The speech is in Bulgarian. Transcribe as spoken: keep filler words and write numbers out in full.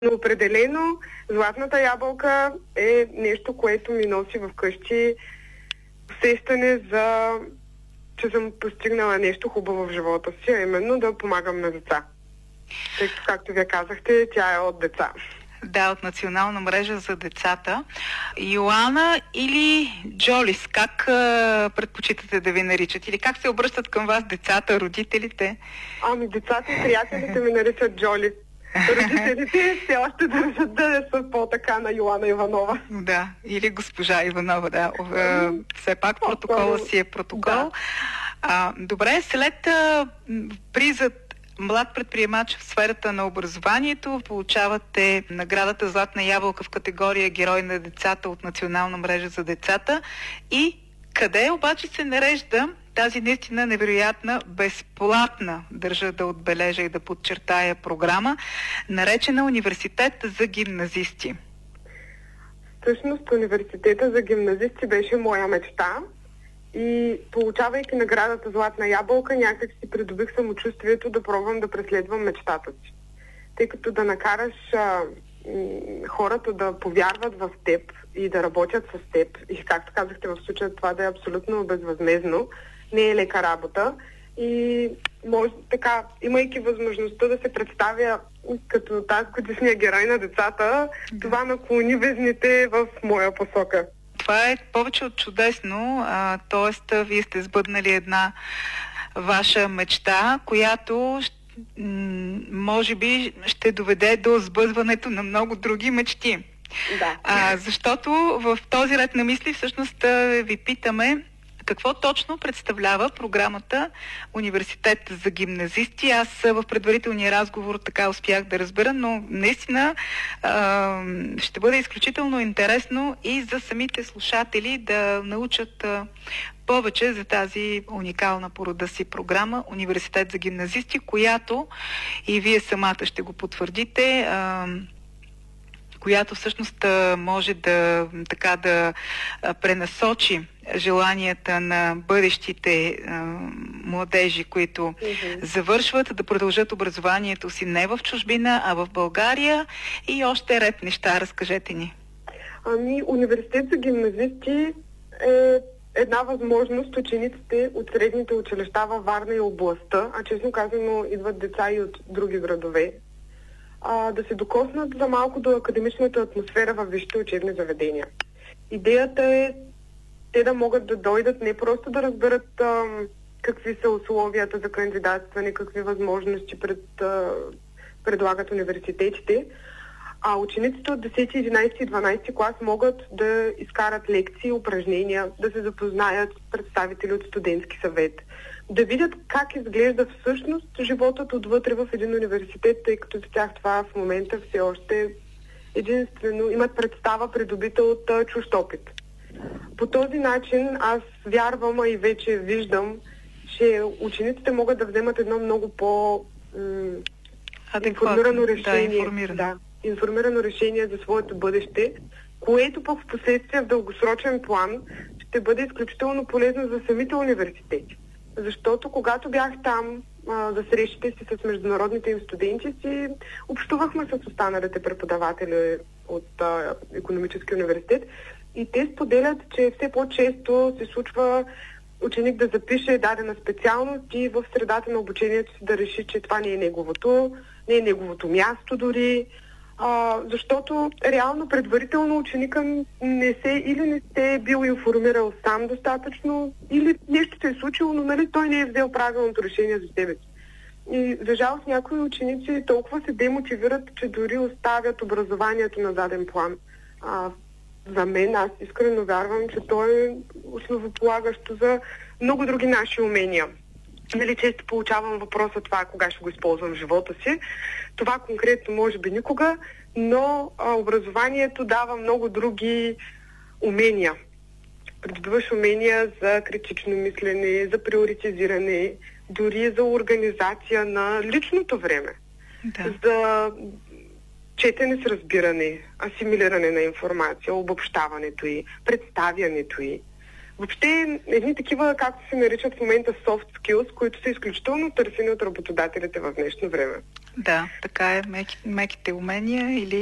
Но определено златната ябълка е нещо, което ми носи вкъщи усещане за, че съм постигнала нещо хубаво в живота си, а именно да помагам на деца. Тъй като, както вие казахте, тя е от деца. Да, от Национална мрежа за децата. Йоана или Джолис, как а, предпочитате да ви наричат? Или как се обръщат към вас децата, родителите? Ами децата и приятелите ми наричат Джолис. Родителите все още държат да са по-така на Йоана Иванова. Да, или госпожа Иванова, да. Все пак протокола си е протокол. Да. А, добре, след а, призът млад предприемач в сферата на образованието, получавате наградата Златна ябълка в категория Герой на децата от Национална мрежа за децата. И къде обаче се нарежда тази наистина невероятна, безплатна, държа да отбележа и да подчертая, програма, наречена Университет за гимназисти? Всъщност университета за гимназисти беше моя мечта и получавайки наградата Златна ябълка, някак си придобих самочувствието да пробвам да преследвам мечтата си. Тъй като да накараш а, м- хората да повярват в теб и да работят с теб, и както казахте в случая, това да е абсолютно безвъзмездно, не е лека работа. И може така, имайки възможността да се представя като тази годишния герой на децата, да. Това наклони везните в моя посока. Това е повече от чудесно, а, т.е. вие сте сбъднали една ваша мечта, която м- може би ще доведе до сбъдването на много други мечти. Да. А, защото в този ред на мисли всъщност ви питаме какво точно представлява програмата Университет за гимназисти. Аз в предварителния разговор така успях да разбера, но наистина а, ще бъде изключително интересно и за самите слушатели да научат а, повече за тази уникална по рода си програма Университет за гимназисти, която и вие самата ще го потвърдите, а, която всъщност може да, така, да пренасочи желанията на бъдещите а, младежи, които mm-hmm. завършват, да продължат образованието си не в чужбина, а в България, и още ред неща. Разкажете ни. Ами, Университет за гимназисти е една възможност учениците от средните училища във Варна и областта, а честно казано идват деца и от други градове, а, да се докоснат за малко до академичната атмосфера във висшите учебни заведения. Идеята е те да могат да дойдат не просто да разберат а, какви са условията за кандидатстване, какви възможности пред, а, предлагат университетите, а учениците от десети, единайсети и дванайсети клас могат да изкарат лекции, упражнения, да се запознаят с представители от студентски съвет, да видят как изглежда всъщност животът отвътре в един университет, тъй като за тях това в момента все още единствено имат представа, придобита от а, чужд опит. По този начин аз вярвам, а и вече виждам, че учениците могат да вземат едно много по м- информирано решение, да, информирано. Да, информирано решение за своето бъдеще, което пък в последствие в дългосрочен план ще бъде изключително полезно за самите университети. Защото когато бях там а, за срещите си с международните им студенти, си общувахме с останалите преподаватели от а, икономически университет и те споделят, че все по-често се случва ученик да запише дадена специалност и в средата на обучението си да реши, че това не е неговото, не е неговото място дори, а, защото реално предварително ученика не се или не се е бил информирал сам достатъчно, или нещо се е случило, но нали, той не е взел правилното решение за себе си. И за жалост някои ученици толкова се демотивират, че дори оставят образованието на заден план. А, за мен, аз искрено вярвам, че то е основополагащо за много други наши умения. Нали, често получавам въпроса това, кога ще го използвам в живота си. Това конкретно може би никога, но а, образованието дава много други умения. Придобиваш умения за критично мислене, за приоритизиране, дори за организация на личното време. Да. За четене с разбиране, асимилиране на информация, обобщаването й, представянето й. Въобще едни такива, както се наричат в момента soft skills, които са изключително търсени от работодателите в днешно време. Да, така е. Меки, меките умения или